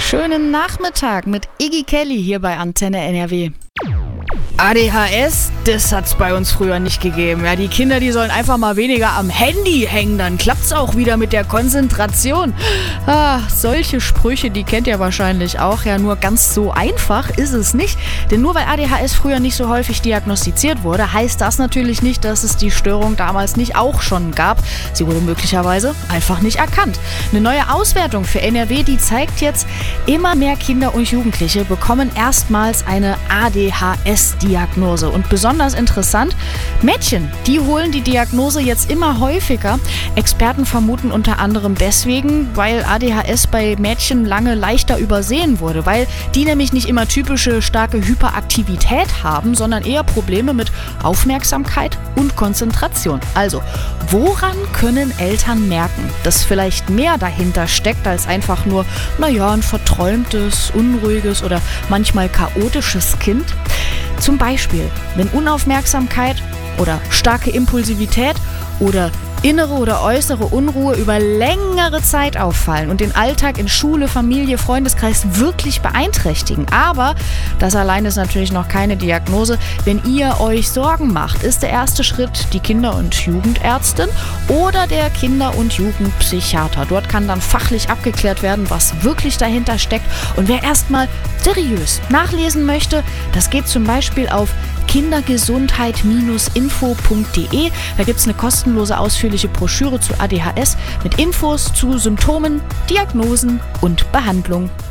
Schönen Nachmittag mit Iggy Kelly hier bei Antenne NRW. ADHS, das hat's bei uns früher nicht gegeben. Ja, die Kinder, die sollen einfach mal weniger am Handy hängen, dann klappt's auch wieder mit der Konzentration. Solche Sprüche, die kennt ihr wahrscheinlich auch. Ja, nur ganz so einfach ist es nicht. Denn nur weil ADHS früher nicht so häufig diagnostiziert wurde, heißt das natürlich nicht, dass es die Störung damals nicht auch schon gab. Sie wurde möglicherweise einfach nicht erkannt. Eine neue Auswertung für NRW, die zeigt jetzt, immer mehr Kinder und Jugendliche bekommen erstmals eine ADHS-Diagnose. Und besonders interessant, Mädchen, die holen die Diagnose jetzt immer häufiger. Experten vermuten unter anderem deswegen, weil ADHS bei Mädchen lange leichter übersehen wurde, weil die nämlich nicht immer typische starke Hyperaktivität haben, sondern eher Probleme mit Aufmerksamkeit und Konzentration. Also, woran können Eltern merken, dass vielleicht mehr dahinter steckt als einfach nur, ein verträumtes, unruhiges oder manchmal chaotisches Kind? Zum Beispiel, wenn Unaufmerksamkeit oder starke Impulsivität oder innere oder äußere Unruhe über längere Zeit auffallen und den Alltag in Schule, Familie, Freundeskreis wirklich beeinträchtigen. Aber das allein ist natürlich noch keine Diagnose. Wenn ihr euch Sorgen macht, ist der erste Schritt die Kinder- und Jugendärztin oder der Kinder- und Jugendpsychiater. Dort kann dann fachlich abgeklärt werden, was wirklich dahinter steckt. Und wer erstmal seriös nachlesen möchte, das geht zum Beispiel auf kindergesundheit-info.de. Da gibt es eine kostenlose, ausführliche Broschüre zu ADHS mit Infos zu Symptomen, Diagnosen und Behandlung.